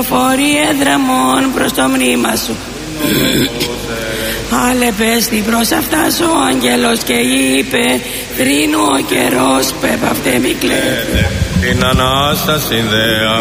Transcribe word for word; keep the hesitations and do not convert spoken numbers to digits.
κυκλοφορεί εδραμών προς το μνήμα σου. Αλεπέστη προς αυτάς ο άγγελος και είπε, θρήνου ο καιρός, πέπαυτε μη κλαίτε. Την Ανάσταση δε